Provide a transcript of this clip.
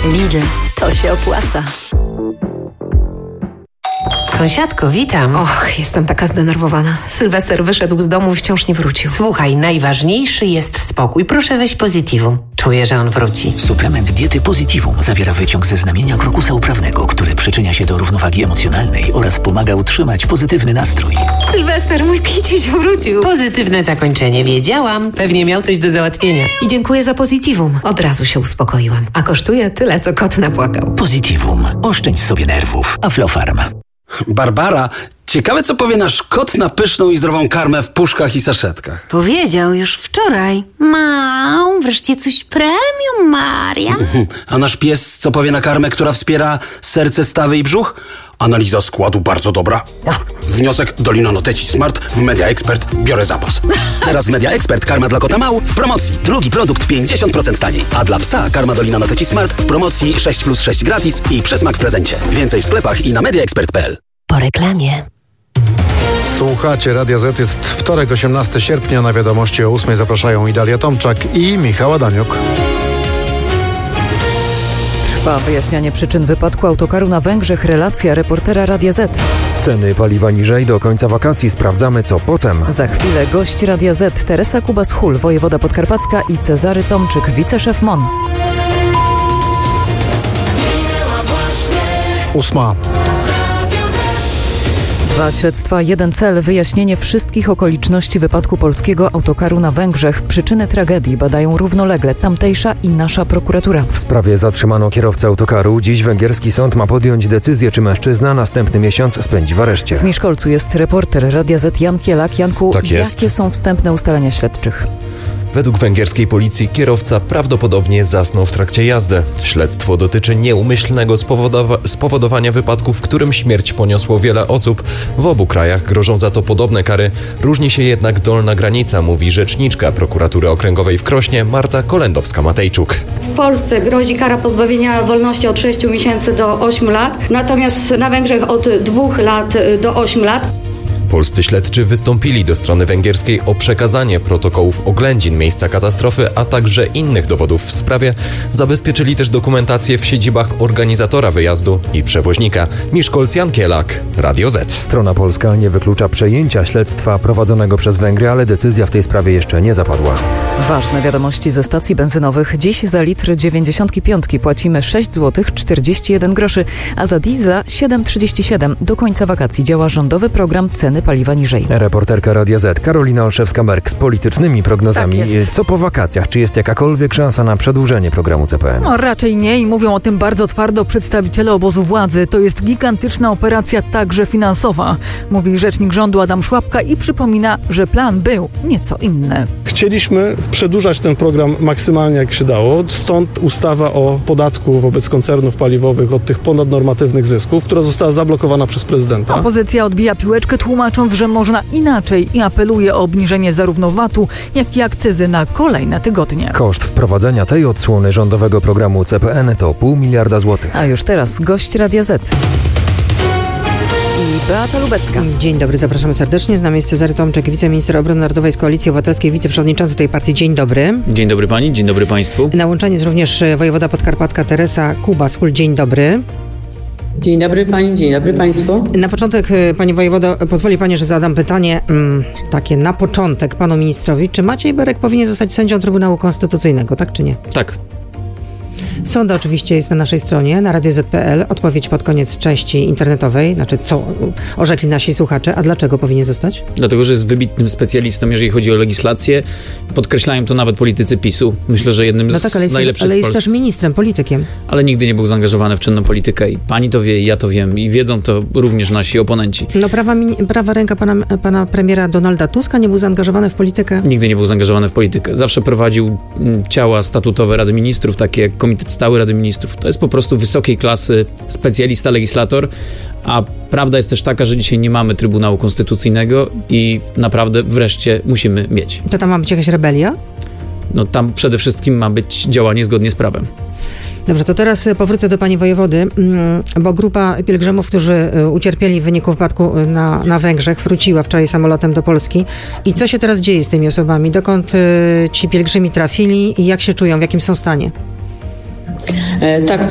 Lidl, to się opłaca. Sąsiadko, witam. Och, jestem taka zdenerwowana. Sylwester wyszedł z domu i wciąż nie wrócił. Słuchaj, najważniejszy jest spokój. Proszę weź Positivum. Czuję, że on wróci. Suplement diety Positivum zawiera wyciąg ze znamienia krokusa uprawnego, który przyczynia się do równowagi emocjonalnej oraz pomaga utrzymać pozytywny nastrój. Sylwester, mój kiciuś wrócił. Pozytywne zakończenie, wiedziałam. Pewnie miał coś do załatwienia. I dziękuję za Positivum. Od razu się uspokoiłam. A kosztuje tyle, co kot napłakał. Positivum. Oszczędź sobie nerwów. Aflofarm. Barbara, ciekawe co powie nasz kot na pyszną i zdrową karmę w puszkach i saszetkach. Powiedział już wczoraj. Wreszcie coś premium, Maria. A nasz pies co powie na karmę, która wspiera serce, stawy i brzuch? Analiza składu bardzo dobra. Wniosek Dolina Noteci Smart w Media Expert. Biorę zapas. Teraz Media Expert karma dla kota Mał w promocji. Drugi produkt 50% taniej. A dla psa karma Dolina Noteci Smart w promocji 6+6 gratis i przysmak w prezencie. Więcej w sklepach i na mediaexpert.pl. Po reklamie. Słuchacie Radia Z, jest wtorek, 18 sierpnia. Na wiadomości o 8 zapraszają Idalia Tomczak i Michał Adamiuk. Trwa wyjaśnianie przyczyn wypadku autokaru na Węgrzech. Relacja reportera Radia Z. Ceny paliwa niżej do końca wakacji. Sprawdzamy, co potem. Za chwilę gość Radia Z. Teresa Kubas-Hul, wojewoda podkarpacka, i Cezary Tomczyk, wiceszef MON. 8. 2 śledztwa, 1 cel. Wyjaśnienie wszystkich okoliczności wypadku polskiego autokaru na Węgrzech. Przyczyny tragedii badają równolegle tamtejsza i nasza prokuratura. W sprawie zatrzymano kierowcę autokaru. Dziś węgierski sąd ma podjąć decyzję, czy mężczyzna następny miesiąc spędzi w areszcie. W Miszkolcu jest reporter Radia Z Jan Kielak. Janku, Tak jest. jakie są wstępne ustalenia śledczych? Według węgierskiej policji kierowca prawdopodobnie zasnął w trakcie jazdy. Śledztwo dotyczy nieumyślnego spowodowania wypadku, w którym śmierć poniosło wiele osób. W obu krajach grożą za to podobne kary. Różni się jednak dolna granica, mówi rzeczniczka prokuratury okręgowej w Krośnie Marta Kolendowska-Matejczuk. W Polsce grozi kara pozbawienia wolności od 6 miesięcy do 8 lat, natomiast na Węgrzech od 2 lat do 8 lat. Polscy śledczy wystąpili do strony węgierskiej o przekazanie protokołów oględzin miejsca katastrofy, a także innych dowodów w sprawie. Zabezpieczyli też dokumentację w siedzibach organizatora wyjazdu i przewoźnika. Miszkolc Jan Kielak, Radio Z. Strona polska nie wyklucza przejęcia śledztwa prowadzonego przez Węgry, ale decyzja w tej sprawie jeszcze nie zapadła. Ważne wiadomości ze stacji benzynowych. Dziś za litr 95 płacimy 6 zł 41 groszy, a za diesla 7,37. Do końca wakacji działa rządowy program ceny paliwa niżej. Reporterka Radia Z Karolina Olszewska-Merk z politycznymi prognozami. Tak jest. Co po wakacjach? Czy jest jakakolwiek szansa na przedłużenie programu CPN? No raczej nie i mówią o tym bardzo twardo przedstawiciele obozu władzy. To jest gigantyczna operacja, także finansowa, mówi rzecznik rządu Adam Szłapka i przypomina, że plan był nieco inny. Chcieliśmy przedłużać ten program maksymalnie jak się dało, stąd ustawa o podatku wobec koncernów paliwowych od tych ponadnormatywnych zysków, która została zablokowana przez prezydenta. Opozycja odbija piłeczkę, tłumacząc, że można inaczej i apeluje o obniżenie zarówno VAT-u, jak i akcyzy na kolejne tygodnie. Koszt wprowadzenia tej odsłony rządowego programu CPN to 0,5 miliarda złotych. A już teraz gość Radia Z. I Beata Lubecka. Dzień dobry, zapraszamy serdecznie. Z nami jest Cezary Tomczyk, wiceminister obrony narodowej z Koalicji Obywatelskiej, wiceprzewodniczący tej partii. Dzień dobry. Dzień dobry pani, dzień dobry państwu. Na łączeniu jest również wojewoda podkarpacka Teresa Kubas-Hul. Dzień dobry. Dzień dobry pani, dzień dobry państwu. Na początek, pani wojewodo, pozwoli pani, że zadam pytanie takie na początek panu ministrowi. Czy Maciej Berek powinien zostać sędzią Trybunału Konstytucyjnego, tak czy nie? Tak. Sonda oczywiście jest na naszej stronie, na radioz.pl. Odpowiedź pod koniec części internetowej, znaczy co orzekli nasi słuchacze. A dlaczego powinien zostać? Dlatego, że jest wybitnym specjalistą, jeżeli chodzi o legislację. Podkreślają to nawet politycy PiS-u. Myślę, że jednym z najlepszych ale jest też ministrem, politykiem. Ale nigdy nie był zaangażowany w czynną politykę i pani to wie, i ja to wiem i wiedzą to również nasi oponenci. No prawa ręka pana premiera Donalda Tuska nie był zaangażowany w politykę? Nigdy nie był zaangażowany w politykę. Zawsze prowadził ciała statutowe Rady Ministrów, takie jak Komitet Stały Rady Ministrów. To jest po prostu wysokiej klasy specjalista, legislator, a prawda jest też taka, że dzisiaj nie mamy Trybunału Konstytucyjnego i naprawdę wreszcie musimy mieć. To tam ma być jakaś rebelia? No tam przede wszystkim ma być działanie zgodnie z prawem. Dobrze, to teraz powrócę do pani wojewody, bo grupa pielgrzymów, którzy ucierpieli w wyniku wypadku na Węgrzech, wróciła wczoraj samolotem do Polski. I co się teraz dzieje z tymi osobami? Dokąd ci pielgrzymi trafili i jak się czują? W jakim są stanie? Tak,